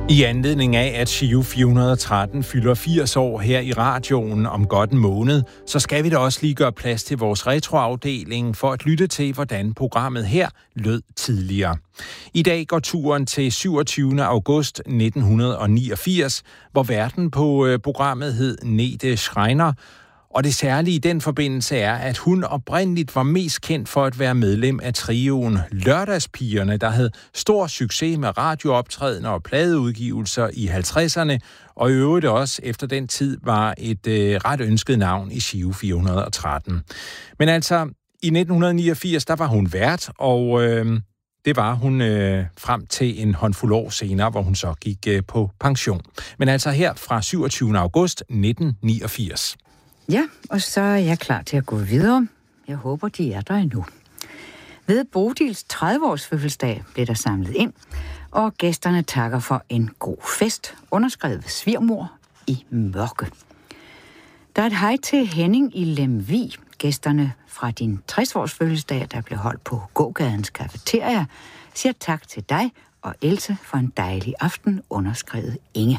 I anledning af, at Giro 413 fylder 80 år her i radioen om godt en måned, så skal vi da også lige gøre plads til vores retroafdeling for at lytte til, hvordan programmet her lød tidligere. I dag går turen til 27. august 1989, hvor værten på programmet hed Nete Schreiner. Og det særlige i den forbindelse er, at hun oprindeligt var mest kendt for at være medlem af trioen Lørdagspigerne, der havde stor succes med radiooptrædener og pladeudgivelser i 50'erne, og i øvrigt også efter den tid var et ret ønsket navn i Giro 413. Men altså, i 1989, der var hun vært, og det var hun frem til en håndfuld år senere, hvor hun så gik på pension. Men altså her fra 27. august 1989. Ja, og så er jeg klar til at gå videre. Jeg håber, de er der endnu. Ved Bodils 30-års fødselsdag blev der samlet ind, og gæsterne takker for en god fest, underskrevet ved svigermor i Mørke. Der er et hej til Henning i Lemvig. Gæsterne fra din 60-års fødselsdag, der blev holdt på gågadens cafeteria, siger tak til dig og Else for en dejlig aften, underskrevet Inge.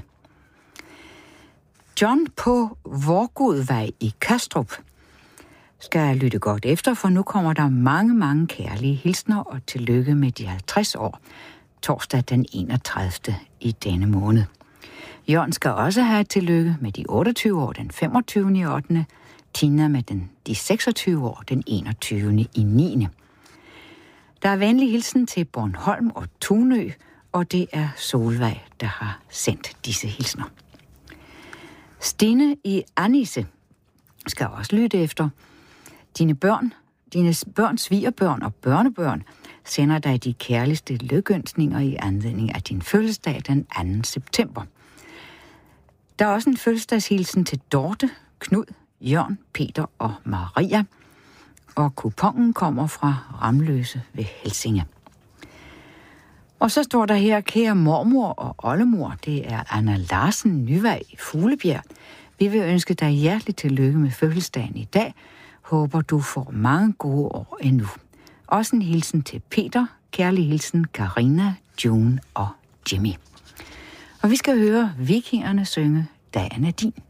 John på Vorgudvej i Kastrup skal lytte godt efter, for nu kommer der mange kærlige hilsner og tillykke med de 50 år, torsdag den 31. i denne måned. Jørgen skal også have et tillykke med de 28 år den 25. i 8. Tina med de 26 år den 21. i 9. Der er venlig hilsen til Bornholm og Tunø, og det er Solvej, der har sendt disse hilsner. Stine i Annisse skal også lytte efter. Dine børns svigerbørn og børnebørn sender dig de kærligste lykønskninger i anledning af din fødselsdag den 2. september. Der er også en fødselsdagshilsen til Dorte, Knud, Jørgen, Peter og Maria. Og kupongen kommer fra Ramløse ved Helsinge. Og så står der her, kære mormor og oldemor, det er Anna Larsen Nyvej i Fuglebjerg. Vi vil ønske dig hjerteligt tillykke med fødselsdagen i dag. Håber du får mange gode år endnu. Også en hilsen til Peter, kærlig hilsen Karina, June og Jimmy. Og vi skal høre vikingerne synge Dagen er din.